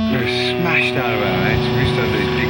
We were smashed out of our heads. We used to have these big